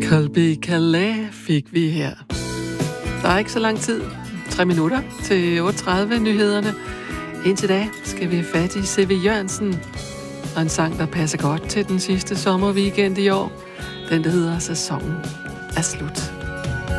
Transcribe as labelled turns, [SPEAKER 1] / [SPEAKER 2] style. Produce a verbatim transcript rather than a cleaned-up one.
[SPEAKER 1] Colby Calais fik vi her. Der er ikke så lang tid. Tre minutter til otteogtredive nyhederne. Indtil da skal vi have fat i C V Jørgensen. Og en sang, der passer godt til den sidste sommerweekend i år. Den, der hedder Sæsonen er slut.